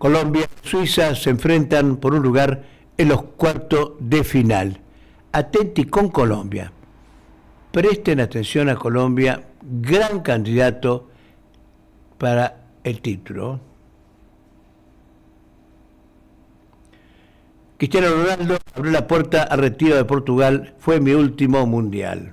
Colombia y Suiza se enfrentan por un lugar en los cuartos de final. Atenti con Colombia. Presten atención a Colombia, gran candidato para el título. Cristiano Ronaldo abrió la puerta al retiro de Portugal. Fue mi último mundial.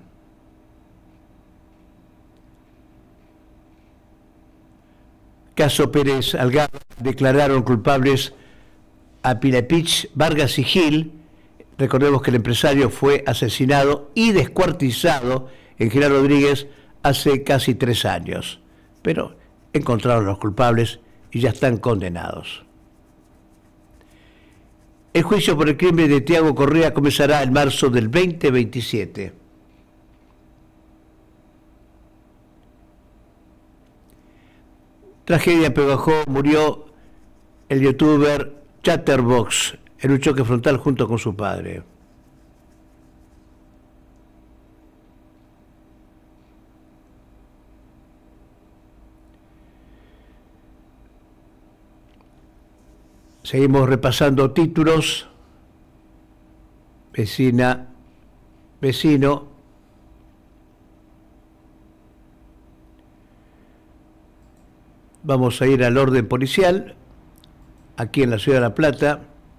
Caso Pérez Algarra, declararon culpables a Pilapich, Vargas y Gil. Recordemos que el empresario fue asesinado y descuartizado en General Rodríguez hace casi 3 años. Pero encontraron a los culpables y ya están condenados. El juicio por el crimen de Tiago Correa comenzará en marzo del 2027. Tragedia en Pehuajó, murió el youtuber Chatterbox en un choque frontal junto con su padre. Seguimos repasando títulos. Vecina, vecino. Vamos a ir al orden policial, aquí en la ciudad de La Plata.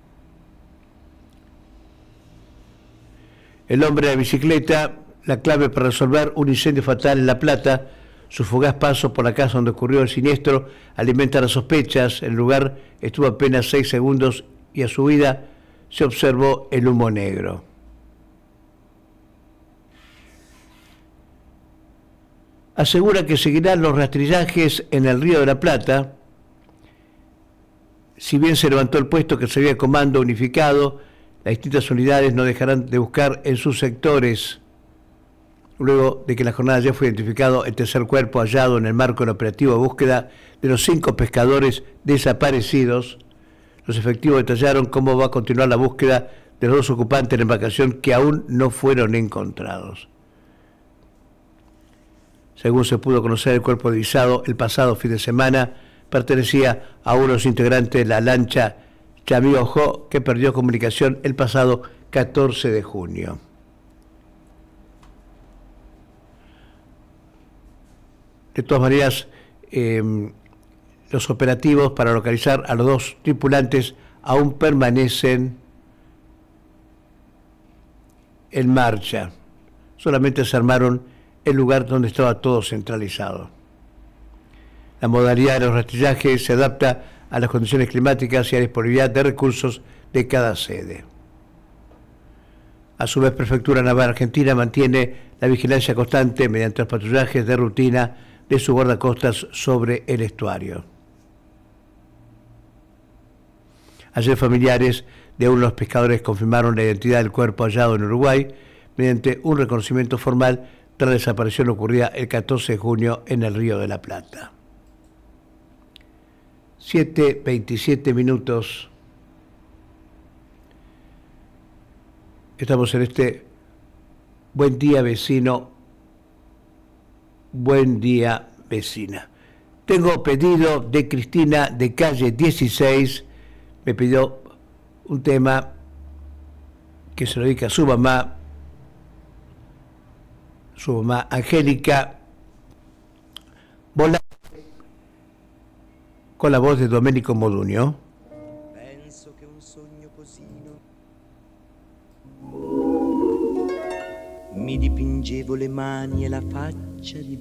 El hombre de la bicicleta, la clave para resolver un incendio fatal en La Plata. Su fugaz paso por la casa donde ocurrió el siniestro alimenta las sospechas. El lugar estuvo apenas 6 segundos y a su huida se observó el humo negro. Asegura que seguirán los rastrillajes en el Río de la Plata. Si bien se levantó el puesto que se había comando unificado, las distintas unidades no dejarán de buscar en sus sectores. Luego de que en la jornada ya fue identificado el tercer cuerpo hallado en el marco del operativo de búsqueda de los 5 pescadores desaparecidos, los efectivos detallaron cómo va a continuar la búsqueda de los 2 ocupantes de la embarcación que aún no fueron encontrados. Según se pudo conocer, el cuerpo divisado el pasado fin de semana pertenecía a uno de los integrantes de la lancha Chamiojo, que perdió comunicación el pasado 14 de junio. De todas maneras, los operativos para localizar a los 2 tripulantes aún permanecen en marcha. Solamente se armaron el lugar donde estaba todo centralizado. La modalidad de los rastrillajes se adapta a las condiciones climáticas y a la disponibilidad de recursos de cada sede. A su vez, Prefectura Naval Argentina mantiene la vigilancia constante mediante los patrullajes de rutina de sus guardacostas sobre el estuario. Ayer, familiares de uno de los pescadores confirmaron la identidad del cuerpo hallado en Uruguay mediante un reconocimiento formal tras la desaparición ocurrida el 14 de junio en el Río de la Plata. 7:27 minutos. Estamos en este buen día, vecino. Buen día, vecina. Tengo pedido de Cristina de calle 16. Me pidió un tema que se lo dedica a su mamá Angélica Volante, con la voz de Domenico Modugno. Penso che un sogno così mi dipingevo le mani e la faccia di